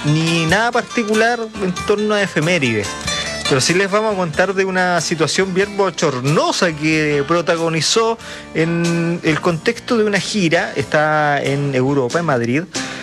ni nada particular en torno a efemérides. Pero sí les vamos a contar de una situación bien bochornosa que protagonizó en el contexto de una gira. Está en Europa, en Madrid.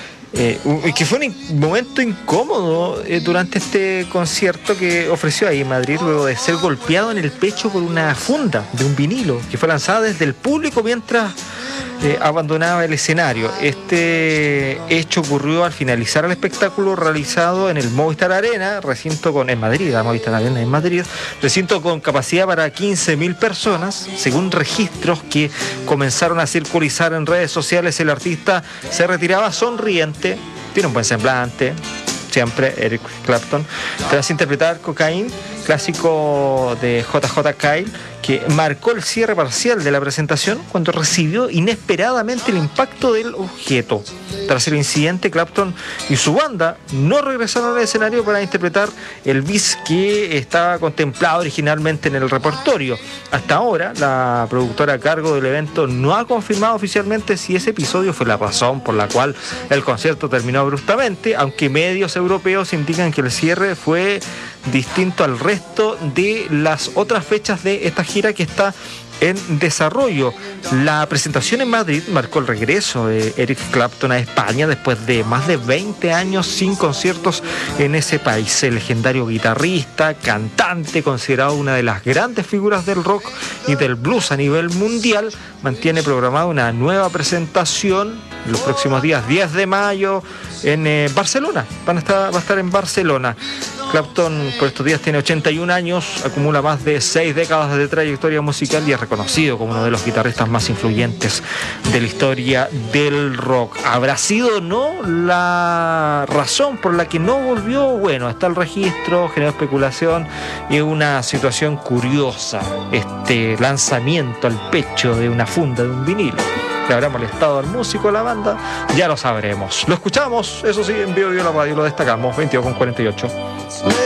Que fue un momento incómodo durante este concierto que ofreció ahí en Madrid, luego de ser golpeado en el pecho por una funda de un vinilo que fue lanzada desde el público mientras abandonaba el escenario. Este hecho ocurrió al finalizar el espectáculo realizado en el Movistar Arena, en Madrid, Movistar Arena en Madrid, recinto con capacidad para 15.000 personas. Según registros que comenzaron a circular en redes sociales, el artista se retiraba sonriente, tiene un buen semblante, siempre Eric Clapton, tras interpretar Cocaine, clásico de JJ Cale, que marcó el cierre parcial de la presentación cuando recibió inesperadamente el impacto del objeto. Tras el incidente, Clapton y su banda no regresaron al escenario para interpretar el bis que estaba contemplado originalmente en el repertorio. Hasta ahora, la productora a cargo del evento no ha confirmado oficialmente si ese episodio fue la razón por la cual el concierto terminó abruptamente, aunque medios europeos indican que el cierre fue distinto al resto de las otras fechas de esta gira que está en desarrollo. La presentación en Madrid marcó el regreso de Eric Clapton a España después de más de 20 años sin conciertos en ese país. El legendario guitarrista, cantante, considerado una de las grandes figuras del rock y del blues a nivel mundial, mantiene programada una nueva presentación los próximos días 10 de mayo en Barcelona. Va a estar en Barcelona. Clapton por estos días tiene 81 años, acumula más de 6 décadas de trayectoria musical y es reconocido como uno de los guitarristas más influyentes de la historia del rock. ¿Habrá sido o no la razón por la que no volvió? Bueno, está el registro, generó especulación y una situación curiosa, este lanzamiento al pecho de una funda de un vinilo. ¿Le habrá molestado al músico, a la banda? Ya lo sabremos. Lo escuchamos, eso sí, en Vivo la Radio, lo destacamos, 22:48.